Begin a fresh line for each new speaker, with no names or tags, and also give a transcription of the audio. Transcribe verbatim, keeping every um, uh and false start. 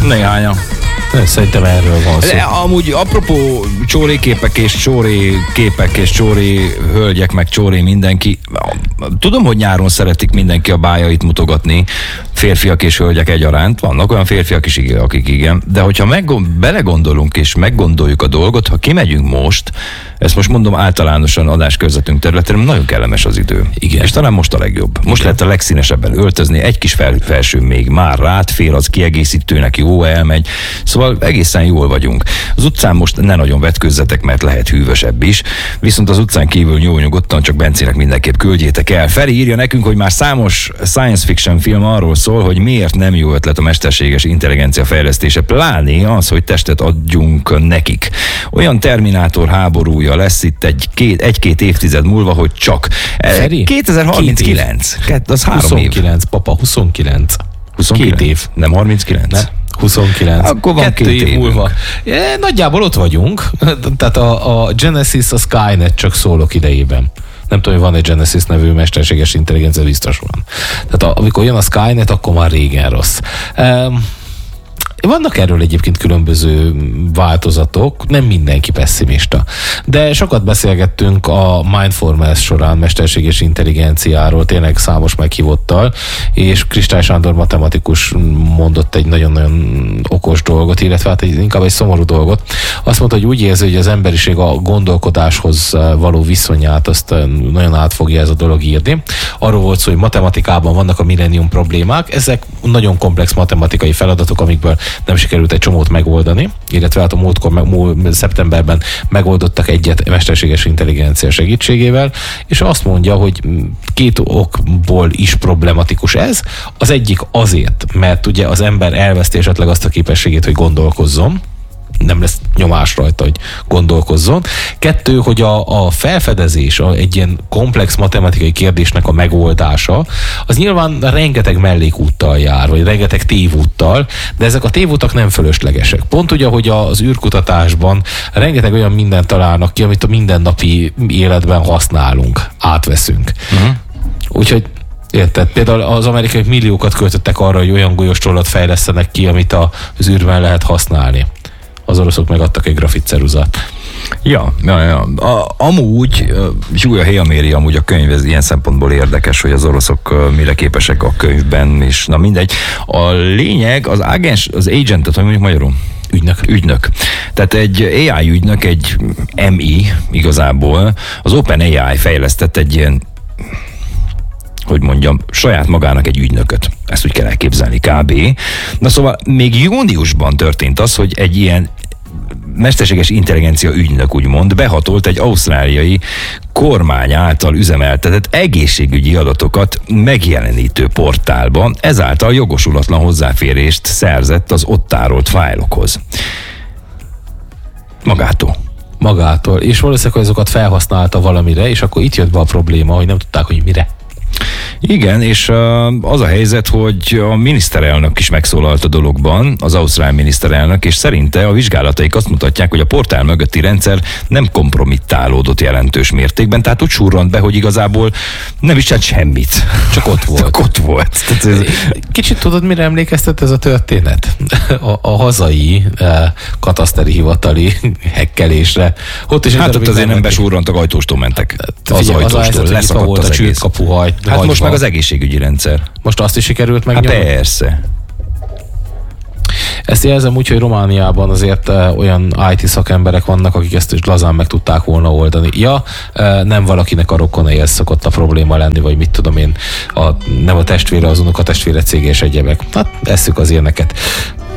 Néhányan.
Szerintem erről van szó.
De amúgy apropó csóri képek és csóri képek és csóri hölgyek, meg csóri mindenki. Tudom, hogy nyáron szeretik mindenki a bájait mutogatni, férfiak és hölgyek egyaránt. Vannak olyan férfiak is, akik igen. De hogyha meggond, belegondolunk és meggondoljuk a dolgot, ha kimegyünk most, ezt most mondom általánosan adáskörzetünk területén, nagyon kellemes az idő. Igen. És talán most a legjobb. Most igen. Lehet a legszínesebben öltözni, egy kis fel, felső még már rád fér, az kiegészítőnek jó elmegy. Szóval egészen jól vagyunk. Az utcán most ne nagyon vetközzetek, mert lehet hűvösebb is, viszont az utcán kívül jó nyugodtan, csak Bencének mindenképp küldjétek el. Feri írja nekünk, hogy már számos science fiction film arról szól, hogy miért nem jó ötlet a mesterséges intelligencia fejlesztése, pláne az, hogy testet adjunk nekik. Olyan Terminátor háborúja lesz itt egy, két, egy-két évtized múlva, hogy csak.
Feri?
kétezer-harminckilenc. Az három
huszonkilenc, év. Papa, huszonkilenc.
huszonkilenc.
Két év.
Nem harminckilenc?
Nem. huszonkilenc.
Akkor van
Kettő
két
év
év
múlva. É, nagyjából ott vagyunk. Tehát a, a Genesis, a Skynet csak szólok idejében. Nem tudom, hogy van egy Genesis nevű mesterséges intelligencia, biztos van. Tehát a, amikor jön a Skynet, akkor már régen rossz. Um, Vannak erről egyébként különböző változatok, nem mindenki pessimista. De sokat beszélgettünk a Mindfulness során mesterséges intelligenciáról, tényleg számos meghívottal, és Kristály Sándor matematikus mondott egy nagyon-nagyon okos dolgot, illetve hát egy, inkább egy szomorú dolgot. Azt mondta, hogy úgy érzi, hogy az emberiség a gondolkodáshoz való viszonyát azt nagyon át fogja ez a dolog írni. Arról volt szó, hogy matematikában vannak a millennium problémák, ezek nagyon komplex matematikai feladatok, amikből nem sikerült egy csomót megoldani, illetve hát a múltkor, múlt szeptemberben megoldottak egyet mesterséges intelligencia segítségével, és azt mondja, hogy két okból is problematikus ez. Az egyik azért, mert ugye az ember elveszti esetleg azt a képességét, hogy gondolkozzon, nem lesz nyomás rajta, hogy gondolkozzon. Kettő, hogy a, a felfedezés, a, egy ilyen komplex matematikai kérdésnek a megoldása, az nyilván rengeteg mellékúttal jár, vagy rengeteg tévúttal, de ezek a tévútak nem fölöslegesek. Pont ugye, hogy az űrkutatásban rengeteg olyan mindent találnak ki, amit a mindennapi életben használunk, átveszünk. Uh-huh. Úgyhogy érted? Például az amerikaiak milliókat költöttek arra, hogy olyan golyóstollat fejlesztenek ki, amit az űrben lehet használni. Az oroszok megadtak egy grafitceruzát.
Ja, ja, ja. A, amúgy, Júlia Héaméri, amúgy a könyv, ez ilyen szempontból érdekes, hogy az oroszok mire képesek a könyvben, és na mindegy. A lényeg, az agens, az agentet, hogy mondjuk magyarul?
Ügynök.
Ügynök. Tehát egy á i ügynök, egy em i igazából, az OpenAI fejlesztett egy ilyen, hogy mondjam, saját magának egy ügynököt. Ezt úgy kell elképzelni, kb. Na szóval még júniusban történt az, hogy egy ilyen mesterséges intelligencia ügynök úgymond behatolt egy ausztráliai kormány által üzemeltetett egészségügyi adatokat megjelenítő portálban, ezáltal jogosulatlan hozzáférést szerzett az ott tárolt fájlokhoz. Magától.
Magától. És valószínűleg azokat felhasználta valamire, és akkor itt jött be a probléma, hogy nem tudták, hogy mire.
Igen, és az a helyzet, hogy a miniszterelnök is megszólalt a dologban, az ausztrál miniszterelnök, és szerinte a vizsgálataik azt mutatják, hogy a portál mögötti rendszer nem kompromittálódott jelentős mértékben, tehát úgy surrant be, hogy igazából nem is csinált semmit.
Csak ott volt.
Csak ott volt. Ez...
Kicsit tudod, mire emlékeztet ez a történet? A, a hazai eh, kataszteri hivatali hekkelésre. Ott is
hát ott azért nem besurrantak, ajtóstól mentek.
Az
figyelj, ajtóstól,
az
leszakadt
volt
az
a
egész.
Kapuhaj,
hát most meg az egészségügyi rendszer.
Most azt is sikerült megnyomni?
Hát persze.
Ezt jelzem úgy, hogy Romániában azért olyan i té szakemberek vannak, akik ezt is lazán meg tudták volna oldani. Ja, nem valakinek a rokonaihez szokott a probléma lenni, vagy mit tudom én, a, nem a testvére, az unok, a testvére cége és egyebek. Hát esszük az ilyeneket.